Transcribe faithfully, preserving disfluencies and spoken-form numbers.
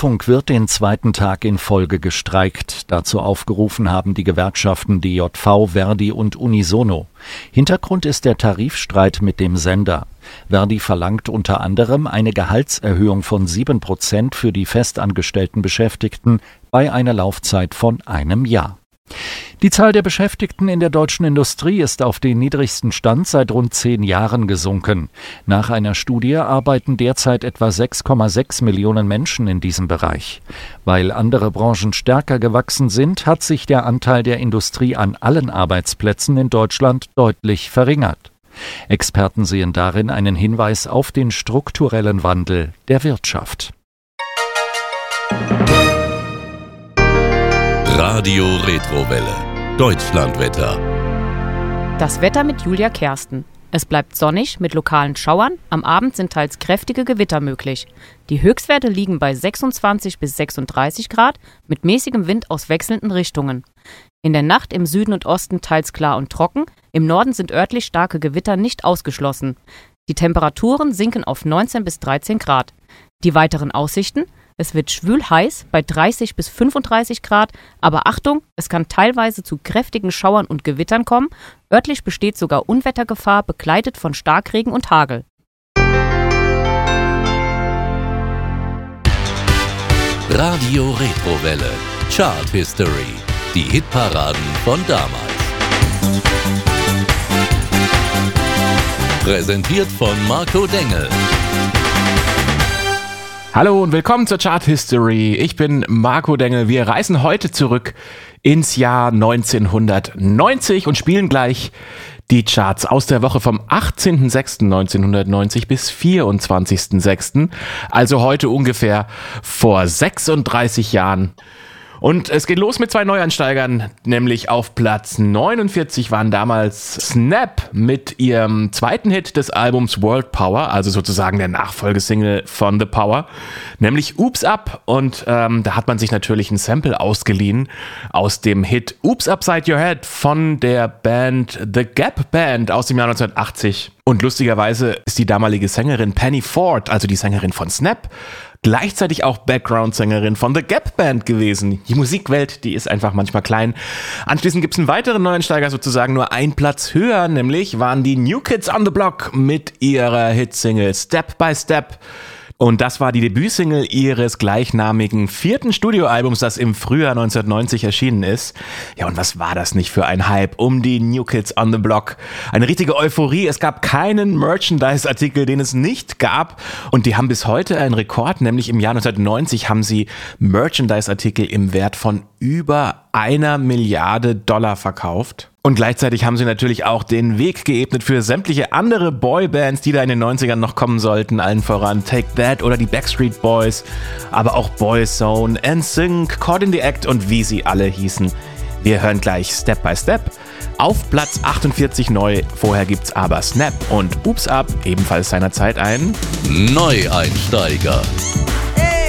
Rundfunk wird den zweiten Tag in Folge gestreikt. Dazu aufgerufen haben die Gewerkschaften D J V, Verdi und Unisono. Hintergrund ist der Tarifstreit mit dem Sender. Verdi verlangt unter anderem eine Gehaltserhöhung von sieben Prozent für die festangestellten Beschäftigten bei einer Laufzeit von einem Jahr. Die Zahl der Beschäftigten in der deutschen Industrie ist auf den niedrigsten Stand seit rund zehn Jahren gesunken. Nach einer Studie arbeiten derzeit etwa sechs Komma sechs Millionen Menschen in diesem Bereich. Weil andere Branchen stärker gewachsen sind, hat sich der Anteil der Industrie an allen Arbeitsplätzen in Deutschland deutlich verringert. Experten sehen darin einen Hinweis auf den strukturellen Wandel der Wirtschaft. Radio Retrowelle. Deutschlandwetter. Das Wetter mit Julia Kersten. Es bleibt sonnig mit lokalen Schauern. Am Abend sind teils kräftige Gewitter möglich. Die Höchstwerte liegen bei sechsundzwanzig bis sechsunddreißig Grad mit mäßigem Wind aus wechselnden Richtungen. In der Nacht im Süden und Osten teils klar und trocken. Im Norden sind örtlich starke Gewitter nicht ausgeschlossen. Die Temperaturen sinken auf neunzehn bis dreizehn Grad. Die weiteren Aussichten: Es wird schwül heiß bei dreißig bis fünfunddreißig Grad, aber Achtung, es kann teilweise zu kräftigen Schauern und Gewittern kommen. Örtlich besteht sogar Unwettergefahr, begleitet von Starkregen und Hagel. Radio Retrowelle. Chart History. Die Hitparaden von damals. Präsentiert von Marco Dengel. Hallo und willkommen zur Chart History. Ich bin Marco Dengel. Wir reisen heute zurück ins Jahr neunzehnhundertneunzig und spielen gleich die Charts aus der Woche vom achtzehnten sechsten neunzehnhundertneunzig bis vierundzwanzigsten sechsten Also heute ungefähr vor sechsunddreißig Jahren. Und es geht los mit zwei Neuansteigern, nämlich auf Platz neunundvierzig waren damals Snap mit ihrem zweiten Hit des Albums World Power, also sozusagen der Nachfolgesingle von The Power, nämlich Oops Up. Und ähm, da hat man sich natürlich ein Sample ausgeliehen aus dem Hit Oops Upside Your Head von der Band The Gap Band aus dem Jahr neunzehnhundertachtzig. Und lustigerweise ist die damalige Sängerin Penny Ford, also die Sängerin von Snap, gleichzeitig auch Background-Sängerin von The Gap Band gewesen. Die Musikwelt, die ist einfach manchmal klein. Anschließend gibt es einen weiteren Neuansteiger, sozusagen nur einen Platz höher, nämlich waren die New Kids on the Block mit ihrer Hitsingle Step by Step. Und das war die Debütsingle ihres gleichnamigen vierten Studioalbums, das im Frühjahr neunzehnhundertneunzig erschienen ist. Ja, und was war das nicht für ein Hype um die New Kids on the Block? Eine richtige Euphorie. Es gab keinen Merchandise-Artikel, den es nicht gab. Und die haben bis heute einen Rekord, nämlich im Jahr neunzehnhundertneunzig haben sie Merchandise-Artikel im Wert von über einer Milliarde Dollar verkauft. Und gleichzeitig haben sie natürlich auch den Weg geebnet für sämtliche andere Boybands, die da in den neunzigern noch kommen sollten. Allen voran Take That oder die Backstreet Boys, aber auch Boyzone, N Sync, Caught in the Act und wie sie alle hießen. Wir hören gleich Step by Step. Auf Platz achtundvierzig neu, vorher gibt's aber Snap und Oops Up, ebenfalls seinerzeit ein Neueinsteiger.